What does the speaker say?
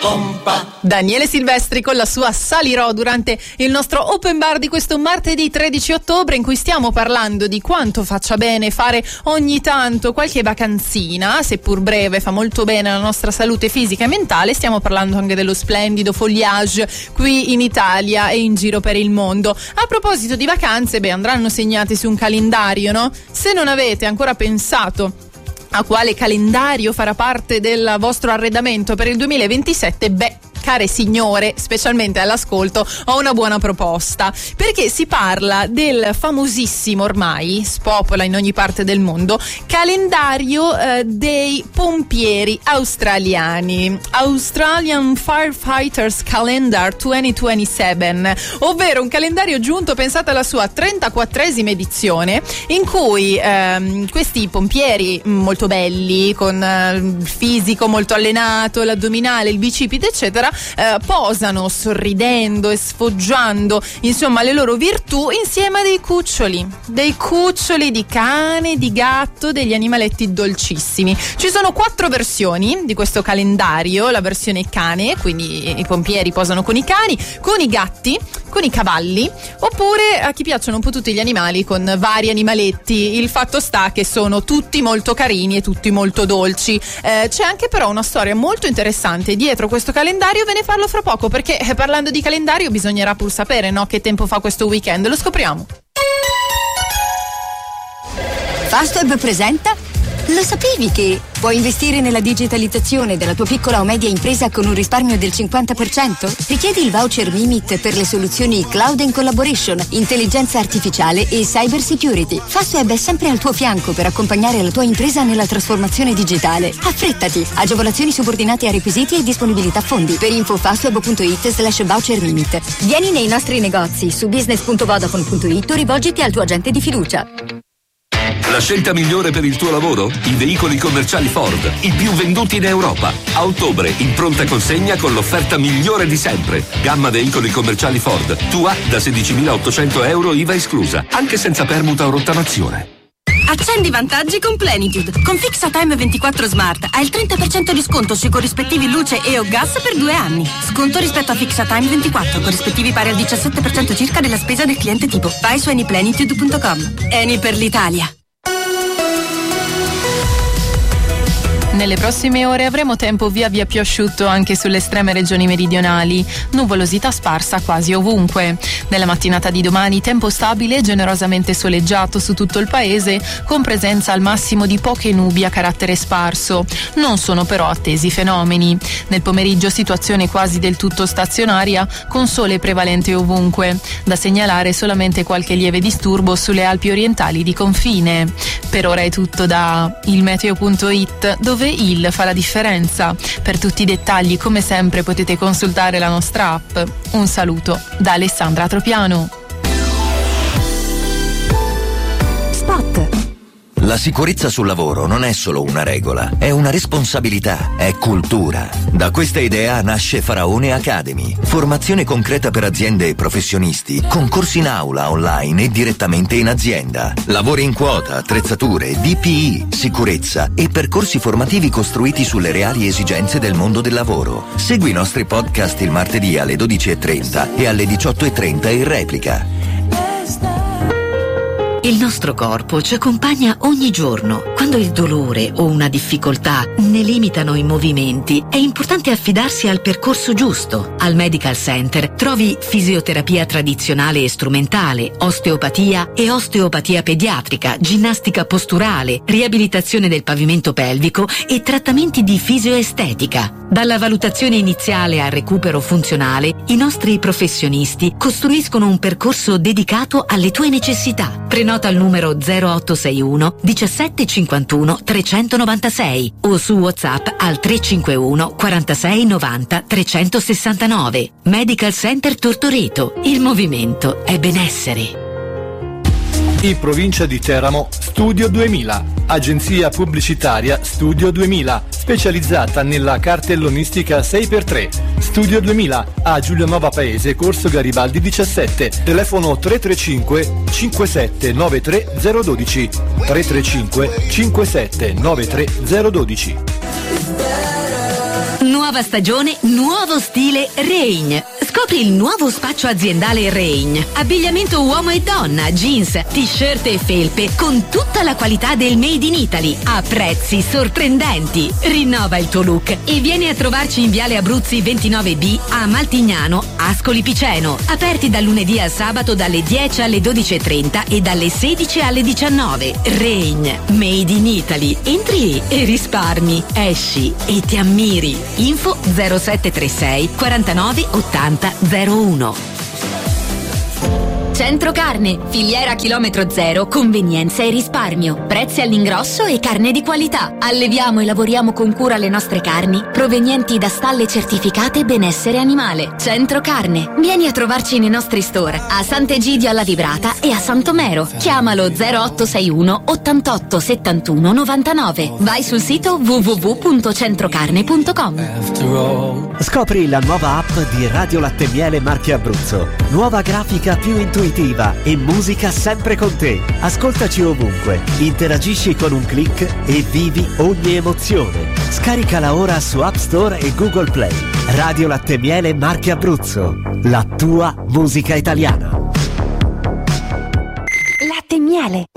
Daniele Silvestri con la sua Salirò durante il nostro open bar di questo martedì 13 ottobre, in cui stiamo parlando di quanto faccia bene fare ogni tanto qualche vacanzina, seppur breve, fa molto bene alla nostra salute fisica e mentale. Stiamo parlando anche dello splendido foliage qui in Italia e in giro per il mondo. A proposito di vacanze, andranno segnate su un calendario, no? Se non avete ancora pensato a quale calendario farà parte del vostro arredamento per il 2027, care signore, specialmente all'ascolto, ho una buona proposta, perché si parla del famosissimo, ormai spopola in ogni parte del mondo, calendario dei pompieri australiani, Australian Firefighters Calendar 2027, ovvero un calendario giunto, pensate, alla sua 34esima edizione, in cui questi pompieri molto belli, con il fisico molto allenato, l'addominale, il bicipite eccetera, posano sorridendo e sfoggiando insomma le loro virtù insieme a dei cuccioli di cane, di gatto, degli animaletti dolcissimi. Ci sono 4 versioni di questo calendario: la versione cane, quindi i pompieri posano con i cani, con i gatti, con i cavalli, oppure a chi piacciono un po' tutti gli animali, con vari animaletti. Il fatto sta che sono tutti molto carini e tutti molto dolci. C'è anche però una storia molto interessante dietro questo calendario. Ve ne parlo fra poco, perché parlando di calendario bisognerà pur sapere, no, che tempo fa questo weekend. Lo scopriamo. Fastweb presenta. Lo sapevi che puoi investire nella digitalizzazione della tua piccola o media impresa con un risparmio del 50%? Richiedi il voucher Mimit per le soluzioni Cloud and Collaboration, intelligenza artificiale e cyber security. Fastweb è sempre al tuo fianco per accompagnare la tua impresa nella trasformazione digitale. Affrettati! Agevolazioni subordinate a requisiti e disponibilità fondi. Per info fastweb.it/voucher Mimit. Vieni nei nostri negozi su business.vodafone.it o rivolgiti al tuo agente di fiducia. La scelta migliore per il tuo lavoro? I veicoli commerciali Ford, i più venduti in Europa. A ottobre, in pronta consegna con l'offerta migliore di sempre. Gamma veicoli commerciali Ford, tua da 16.800 euro IVA esclusa, anche senza permuta o rottamazione. Accendi i vantaggi con Plenitude. Con Fixatime 24 Smart hai il 30% di sconto sui corrispettivi luce e o gas per 2 anni. Sconto rispetto a Fixatime 24, corrispettivi pari al 17% circa della spesa del cliente tipo. Vai su anyplenitude.com. Eni per l'Italia. Nelle prossime ore avremo tempo via via più asciutto anche sulle estreme regioni meridionali, nuvolosità sparsa quasi ovunque. Nella mattinata di domani tempo stabile e generosamente soleggiato su tutto il paese, con presenza al massimo di poche nubi a carattere sparso. Non sono però attesi fenomeni. Nel pomeriggio situazione quasi del tutto stazionaria, con sole prevalente ovunque. Da segnalare solamente qualche lieve disturbo sulle Alpi orientali di confine. Per ora è tutto da ilmeteo.it, dove il fa la differenza. Per tutti i dettagli, come sempre, potete consultare la nostra app. Un saluto da Alessandra Tropiano. Spot. La sicurezza sul lavoro non è solo una regola, è una responsabilità, è cultura. Da questa idea nasce Faraone Academy, formazione concreta per aziende e professionisti, con corsi in aula, online e direttamente in azienda. Lavori in quota, attrezzature, DPI, sicurezza e percorsi formativi costruiti sulle reali esigenze del mondo del lavoro. Segui i nostri podcast il martedì alle 12:30 e alle 18:30 in replica. Il nostro corpo ci accompagna ogni giorno. Quando il dolore o una difficoltà ne limitano i movimenti, è importante affidarsi al percorso giusto. Al Medical Center trovi fisioterapia tradizionale e strumentale, osteopatia e osteopatia pediatrica, ginnastica posturale, riabilitazione del pavimento pelvico e trattamenti di fisioestetica. Dalla valutazione iniziale al recupero funzionale, i nostri professionisti costruiscono un percorso dedicato alle tue necessità. Prenota al numero 0861 17 51 396 o su WhatsApp al 351 46 90 369. Medical Center Tortoreto. Il movimento è benessere. In provincia di Teramo, Studio 2000, agenzia pubblicitaria Studio 2000, specializzata nella cartellonistica 6x3. Studio 2000 a Giulianova Paese, Corso Garibaldi 17, telefono 335 5793 012, 335 5793 012. Nuova stagione, nuovo stile Reign. Scopri il nuovo spaccio aziendale Reign. Abbigliamento uomo e donna, jeans, t-shirt e felpe con tutta la qualità del Made in Italy a prezzi sorprendenti. Rinnova il tuo look e vieni a trovarci in Viale Abruzzi 29B a Maltignano, Ascoli Piceno. Aperti dal lunedì al sabato dalle 10 alle 12:30 e dalle 16 alle 19. Reign, Made in Italy. Entri e risparmi, esci e ti ammiri. Info 0736 49 80 01. Centro Carne, filiera chilometro zero, convenienza e risparmio, prezzi all'ingrosso e carne di qualità. Alleviamo e lavoriamo con cura le nostre carni provenienti da stalle certificate benessere animale. Centro Carne, vieni a trovarci nei nostri store a Sant'Egidio alla Vibrata e a Santomero. Chiamalo 0861 88 71 99. Vai sul sito www.centrocarne.com. Scopri la nuova app di Radio Latte Miele Marche Abruzzo. Nuova grafica più intuitiva e musica sempre con te. Ascoltaci ovunque, interagisci con un click e vivi ogni emozione. Scaricala ora su App Store e Google Play. Radio Latte Miele Marche Abruzzo, la tua musica italiana. Latte Miele.